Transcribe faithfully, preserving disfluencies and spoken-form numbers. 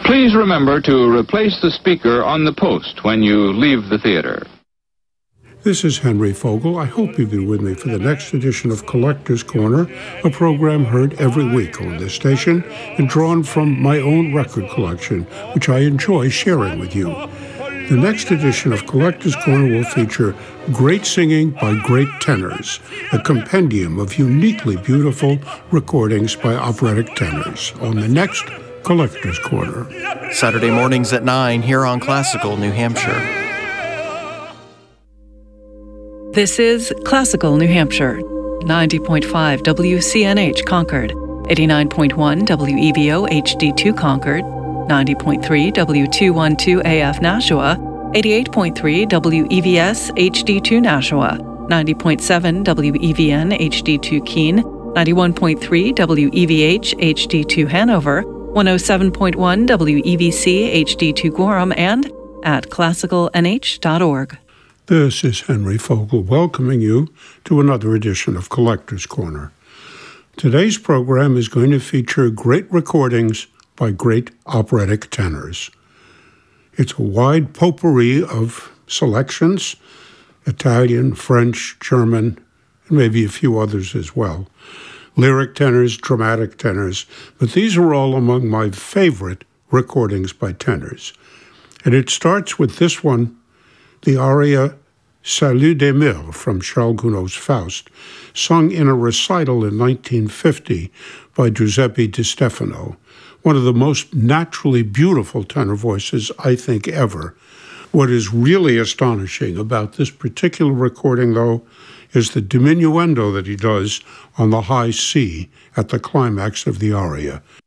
Please remember to replace the speaker on the post when you leave the theater. This is Henry Fogel. I hope you'll be with me for the next edition of Collector's Corner, a program heard every week on this station and drawn from my own record collection, which I enjoy sharing with you. The next edition of Collector's Corner will feature great singing by great tenors, a compendium of uniquely beautiful recordings by operatic tenors on the next Collector's Corner. Saturday mornings at nine here on Classical New Hampshire. This is Classical New Hampshire, ninety point five W C N H Concord, eighty-nine point one W E V O H D two Concord, ninety point three W two twelve A F Nashua, eighty-eight point three W E V S H D two Nashua, ninety point seven W E V N H D two Keene, ninety-one point three W E V H H D two Hanover, one oh seven point one W E V C H D two Gorham, and at classical N H dot org. This is Henry Fogel welcoming you to another edition of Collector's Corner. Today's program is going to feature great recordings by great operatic tenors. It's a wide potpourri of selections, Italian, French, German, and maybe a few others as well. Lyric tenors, dramatic tenors, but these are all among my favorite recordings by tenors. And it starts with this one, the aria Salut des Murs from Charles Gounod's Faust, sung in a recital in nineteen fifty by Giuseppe Di Stefano, one of the most naturally beautiful tenor voices I think ever. What is really astonishing about this particular recording, though, is the diminuendo that he does on the high C at the climax of the aria.